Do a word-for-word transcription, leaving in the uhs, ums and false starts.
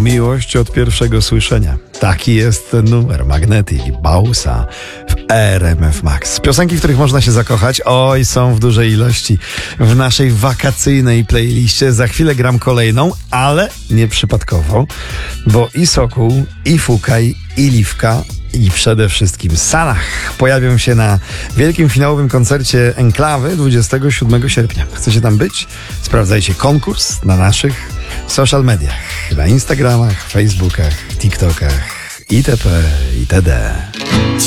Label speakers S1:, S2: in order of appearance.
S1: Miłość od pierwszego słyszenia. Taki jest ten numer. Magnetic i Bausa w R M F Max. Piosenki, w których można się zakochać, oj, są w dużej ilości w naszej wakacyjnej playliście. Za chwilę gram kolejną, ale nie przypadkowo, bo i Sokół, i Fukaj, i Liwka, i przede wszystkim Sanach pojawią się na wielkim finałowym koncercie Enklawy dwudziestego siódmego sierpnia. Chcecie tam być? Sprawdzajcie konkurs na naszych social mediach, na Instagramach, Facebookach, TikTokach itp. itd.